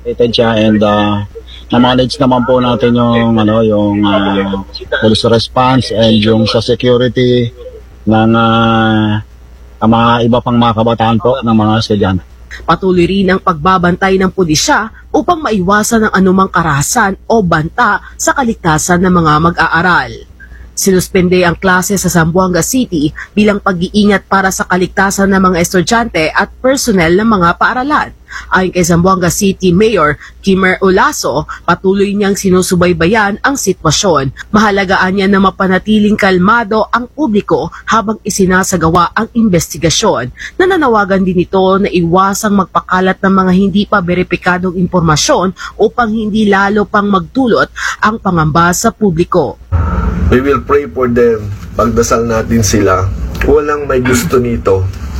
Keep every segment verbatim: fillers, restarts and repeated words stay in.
Rated siya and uh, na-manage naman po natin yung ano yung uh, police response and yung sa security ng uh, mga iba pang mga kabataan po ng mga estudyante. Patuloy rin ang pagbabantay ng pulisya upang maiwasan ang anumang karahasan o banta sa kaligtasan ng mga mag-aaral. Sinuspende ang klase sa Zamboanga City bilang pag-iingat para sa kaligtasan ng mga estudyante at personnel ng mga paaralan. Ayon kay Zamboanga City Mayor Kimmer Olaso, patuloy niyang sinusubaybayan ang sitwasyon. Mahalagaan niya na mapanatiling kalmado ang publiko habang isinasagawa ang investigasyon. Nananawagan din ito na iwasang magpakalat ng mga hindi pa beripikadong impormasyon upang hindi lalo pang magdulot ang pangamba sa publiko. We will pray for them. Pagdasal natin sila. Walang may gusto nito.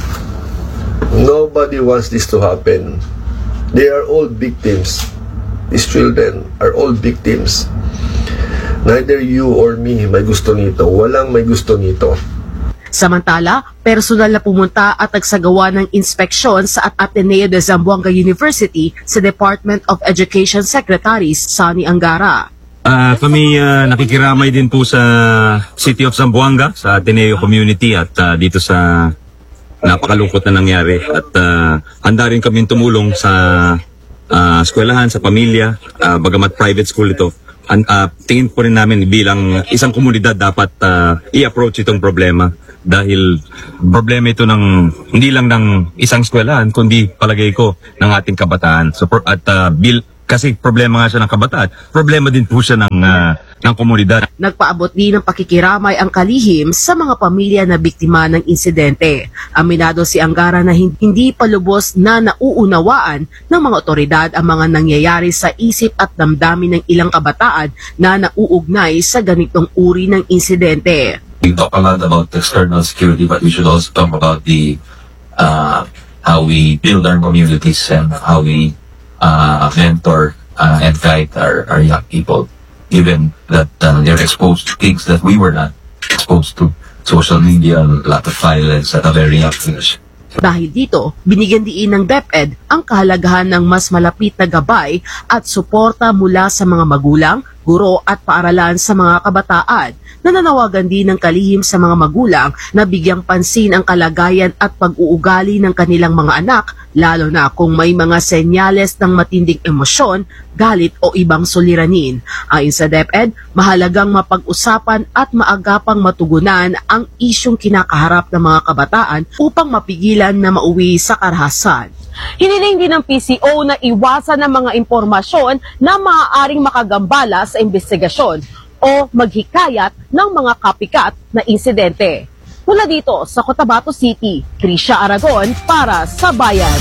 Nobody wants this to happen. They are all victims. These children are all victims. Neither you or me may gusto nito. Walang may gusto nito. Samantala, personal na pumunta at nagsagawa ng inspeksyon sa Ateneo de Zamboanga University sa Department of Education Secretary Sonny Angara. Uh, kami uh, nakikiramay din po sa City of Zamboanga, sa Ateneo Community at uh, dito sa napakalungkot na nangyari. At uh, handa rin kami tumulong sa uh, eskwelahan, sa pamilya, uh, bagamat private school ito. And, uh, tingin po rin namin bilang isang komunidad dapat uh, i-approach itong problema. Dahil problema ito ng hindi lang ng isang eskwelahan, kundi palagay ko ng ating kabataan. So, at uh, bill kasi problema nga siya ng kabataan, problema din po siya ng, uh, ng komunidad. Nagpaabot din ng pakikiramay ang kalihim sa mga pamilya na biktima ng insidente. Aminado si Angara na hindi pa lubos na nauunawaan ng mga otoridad ang mga nangyayari sa isip at damdamin ng ilang kabataan na nauugnay sa ganitong uri ng insidente. We talk a lot about external security, but we should also talk about the uh, how we build our communities and how we Uh, mentor uh, and guide our, our young people, given that uh, they're exposed to things that we were not exposed to. Social media, a lot of violence at a very young age. Dahil dito, binigyan diin ng DepEd ang kahalagahan ng mas malapit na gabay at suporta mula sa mga magulang, guro at paaralan sa mga kabataan. Nananawagan din ng kalihim sa mga magulang na bigyang pansin ang kalagayan at pag-uugali ng kanilang mga anak, lalo na kung may mga senyales ng matinding emosyon, galit o ibang suliranin. Ayon sa DepEd, mahalagang mapag-usapan at maagapang matugunan ang isyong kinakaharap ng mga kabataan upang mapigilan na mauwi sa karahasan. Hiniling din ng P C O na iwasan ng mga impormasyon na maaaring makagambala sa investigasyon o maghikayat ng mga copycat na insidente. Mula dito sa Cotabato City, Trisha Aragon para sa Bayan.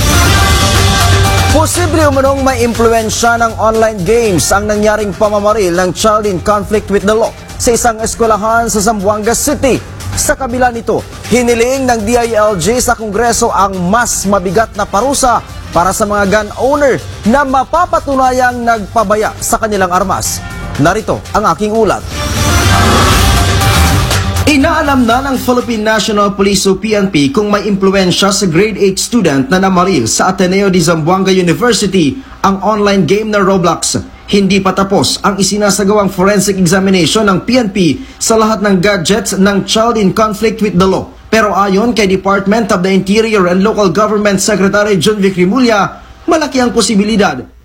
Posible umanong may impluensya ng online games ang nangyaring pamamaril ng child in conflict with the law sa isang eskwelahan sa Zamboanga City. Sa kabila nito, hiniling ng D I L G sa Kongreso ang mas mabigat na parusa para sa mga gun owner na mapapatunayang nagpabaya sa kanilang armas. Narito ang aking ulat. Inaalam na ng Philippine National Police o P N P kung may impluensya sa grade eight student na namaril sa Ateneo de Zamboanga University ang online game na Roblox. Hindi pa tapos ang isinasagawang forensic examination ng P N P sa lahat ng gadgets ng child in conflict with the law. Pero ayon kay Department of the Interior and Local Government Secretary John Vic Rimulya, malaki ang posibilidad